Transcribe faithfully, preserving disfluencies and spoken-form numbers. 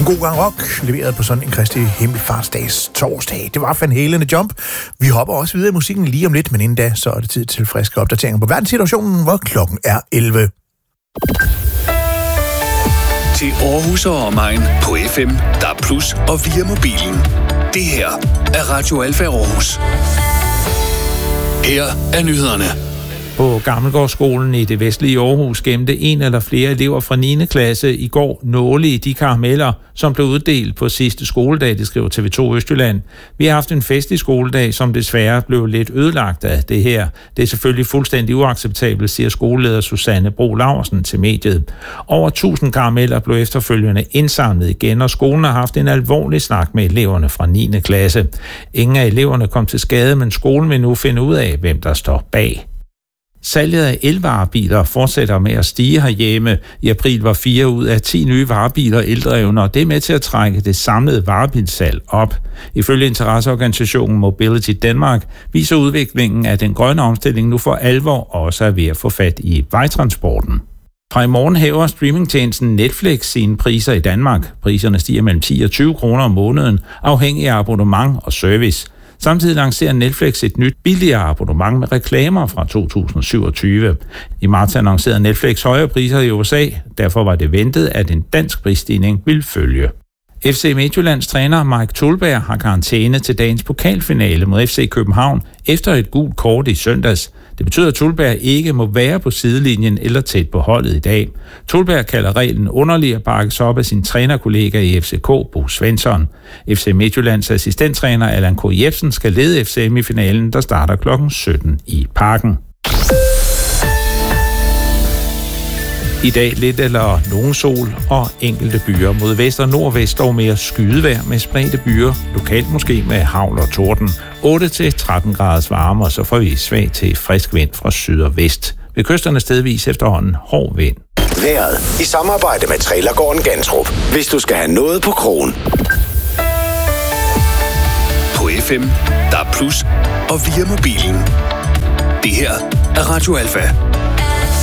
En god gang rock, leveret på sådan en Kristi Himmelfartsdags torsdag. Det var Van Halen Jump. Vi hopper også videre i musikken lige om lidt, men inden da, så er det tid til friske opdateringer på verdenssituationen, hvor klokken er elleve. Til Aarhus og omegn på F M, D A B plus og via mobilen. Det her er Radio Alfa Aarhus. Her er nyhederne. På Gammelgårdsskolen i det vestlige Aarhus gemte en eller flere elever fra niende klasse i går nåle i de karameller, som blev uddelt på sidste skoledag, det skriver T V to Østjylland. Vi har haft en festlig skoledag, som desværre blev lidt ødelagt af det her. Det er selvfølgelig fuldstændig uacceptabelt, siger skoleleder Susanne Bro Laursen til mediet. Over tusind karameller blev efterfølgende indsamlet igen, og skolen har haft en alvorlig snak med eleverne fra niende klasse. Ingen af eleverne kom til skade, men skolen vil nu finde ud af, hvem der står bag. Salget af elvarebiler fortsætter med at stige herhjemme. I april var fire ud af ti nye varebiler eldrevne, og det er med til at trække det samlede varebilsalg op. Ifølge interesseorganisationen Mobility Denmark viser udviklingen, at den grønne omstilling nu for alvor også er ved at få fat i vejtransporten. Fra i morgen hæver streamingtjenesten Netflix sine priser i Danmark. Priserne stiger mellem ti og tyve kroner om måneden, afhængig af abonnement og service. Samtidig lancerer Netflix et nyt, billigere abonnement med reklamer fra to tusind syvogtyve. I marts annoncerede Netflix højere priser i U S A. Derfor var det ventet, at en dansk prisstigning ville følge. F C Midtjyllands træner Mike Tulberg har karantæne til dagens pokalfinale mod F C København efter et gult kort i søndags. Det betyder, at Tulberg ikke må være på sidelinjen eller tæt på holdet i dag. Tulberg kalder reglen underlig og bakkes op af sin trænerkollega i F C K, Bo Svensson. F C Midtjyllands assistenttræner Allan K. Jebsen skal lede F C M i finalen, der starter klokken sytten i Parken. I dag lidt eller nogen sol og enkelte byer. Mod vest og nordvest dog mere skydevejr med spredte byer, lokalt måske med hagl og torden. otte til tretten graders varme, og så får vi svag til frisk vind fra syd og vest. Ved kysterne stedvis efterhånden hård vind. Vejret i samarbejde med Trailergården Gantrup. Hvis du skal have noget på krogen. På F M, D A B plus og via mobilen. Det her er Radio Alfa.